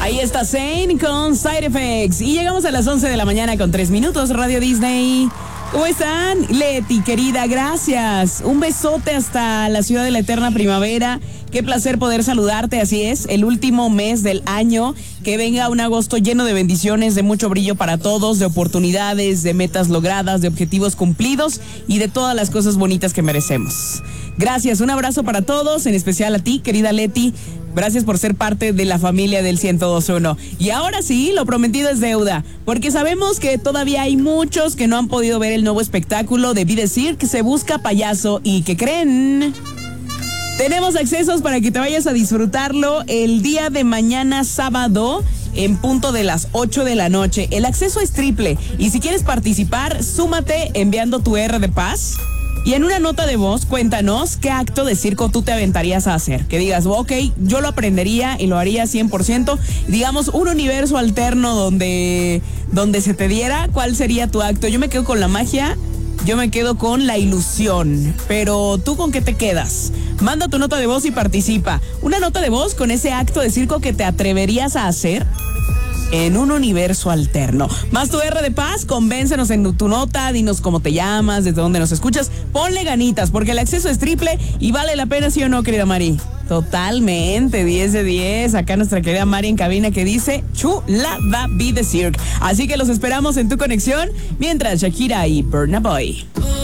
Ahí está Zayn con Side Effects. Y llegamos a las 11 de la mañana con 3 minutos, Radio Disney. ¿Cómo están? Leti, querida, gracias. Un besote hasta la ciudad de la eterna primavera. Qué placer poder saludarte, así es, el último mes del año. Que venga un agosto lleno de bendiciones, de mucho brillo para todos, de oportunidades, de metas logradas, de objetivos cumplidos y de todas las cosas bonitas que merecemos. Gracias, un abrazo para todos, en especial a ti, querida Leti. Gracias por ser parte de la familia del 102.1. Y ahora sí, lo prometido es deuda, porque sabemos que todavía hay muchos que no han podido ver el nuevo espectáculo de Be The Cirque, Se Busca Payaso, y ¿qué creen? Tenemos accesos para que te vayas a disfrutarlo el día de mañana sábado en punto de las 8 de la noche. El acceso es triple y si quieres participar, súmate enviando tu R de paz. Y en una nota de voz, cuéntanos qué acto de circo tú te aventarías a hacer. Que digas, ok, yo lo aprendería y lo haría 100%. Digamos, un universo alterno donde se te diera, ¿cuál sería tu acto? Yo me quedo con la magia, yo me quedo con la ilusión. Pero, ¿tú con qué te quedas? Manda tu nota de voz y participa. Una nota de voz con ese acto de circo que te atreverías a hacer en un universo alterno. Más tu R de paz, convéncenos en tu nota, dinos cómo te llamas, desde dónde nos escuchas, ponle ganitas, porque el acceso es triple y vale la pena, ¿sí o no, querida Mari? Totalmente, 10 de 10. Acá nuestra querida Mari en cabina que dice, chulada Be The Cirque. Así que los esperamos en tu conexión, mientras Shakira y Burna Boy.